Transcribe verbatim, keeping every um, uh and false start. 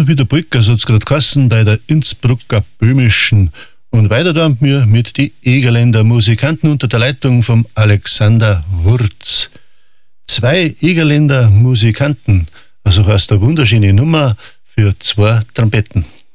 wieder Brücker, so hat's gerade geheißen, bei der Innsbrucker Böhmischen. Und weiter da haben wir mit die Egerländer Musikanten unter der Leitung vom Alexander Wurz. Zwei Egerländer Musikanten, also heißt eine wunderschöne Nummer für zwei Trompeten.